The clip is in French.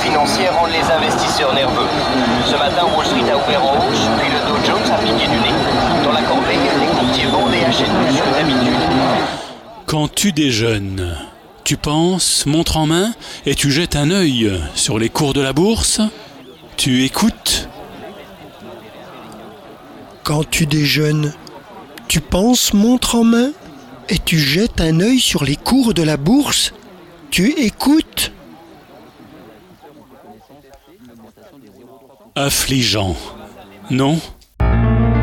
financières rendent les investisseurs nerveux. Ce matin, Wall Street a ouvert en hausse, puis le Dow Jones a piqué du nez. Dans la corbeille, les courtiers vendent et achètent plus que d'habitude. Quand tu déjeunes, tu penses, montre en main, et tu jettes un œil sur les cours de la bourse. Tu écoutes. Quand tu déjeunes, tu penses, montre en main, et tu jettes un œil sur les cours de la bourse. Tu écoutes. Affligeant, non ?